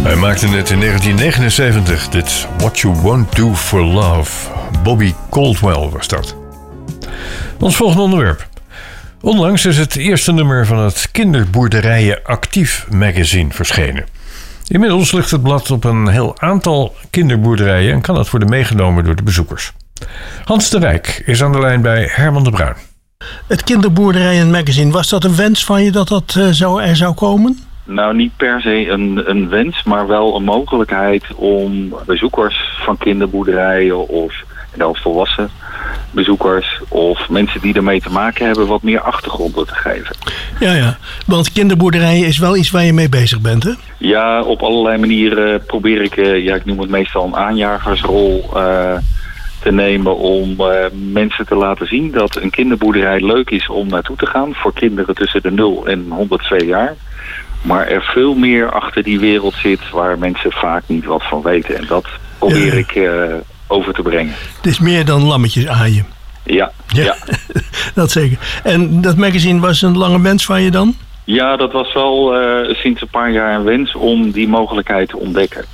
Hij maakte het in 1979, dit What You Won't Do For Love. Bobby Caldwell was dat. Ons volgende onderwerp. Onlangs is het eerste nummer van het Kinderboerderijen Actief magazine verschenen. Inmiddels ligt het blad op een heel aantal kinderboerderijen en kan het worden meegenomen door de bezoekers. Hans de Rijk is aan de lijn bij Herman de Bruin. Het Kinderboerderijen magazine, was dat een wens van je dat er zou komen? Nou, niet per se een wens, maar wel een mogelijkheid om bezoekers van kinderboerderijen of volwassen bezoekers of mensen die ermee te maken hebben wat meer achtergronden te geven. Ja, want kinderboerderijen is wel iets waar je mee bezig bent, hè? Ja, op allerlei manieren probeer ik, ik noem het meestal een aanjagersrol te nemen om mensen te laten zien dat een kinderboerderij leuk is om naartoe te gaan voor kinderen tussen de 0 en 102 jaar. Maar er veel meer achter die wereld zit waar mensen vaak niet wat van weten. En dat probeer ik over te brengen. Het is meer dan lammetjes aaien. Ja. Dat zeker. En dat magazine was een lange wens van je dan? Ja, dat was wel sinds een paar jaar een wens om die mogelijkheid te ontdekken.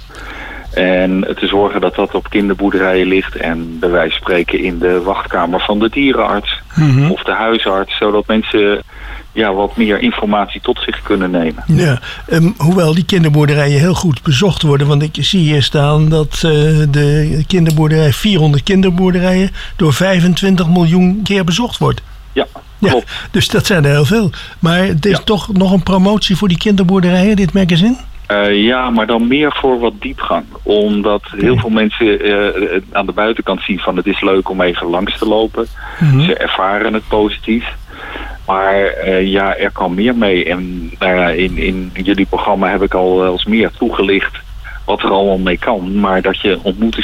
En te zorgen dat dat op kinderboerderijen ligt en bij wijze van spreken in de wachtkamer van de dierenarts of de huisarts, zodat mensen wat meer informatie tot zich kunnen nemen. Ja, hoewel die kinderboerderijen heel goed bezocht worden, want ik zie hier staan dat de kinderboerderij, 400 kinderboerderijen, door 25 miljoen keer bezocht wordt. Ja, klopt. Ja, dus dat zijn er heel veel. Maar het is toch nog een promotie voor die kinderboerderijen, dit magazine? Ja, maar dan meer voor wat diepgang. Omdat heel veel mensen aan de buitenkant zien van het is leuk om even langs te lopen. Ze ervaren het positief. Maar er kan meer mee. En in jullie programma heb ik al wel eens meer toegelicht wat er allemaal mee kan. Maar dat je ontmoetingsgesprekken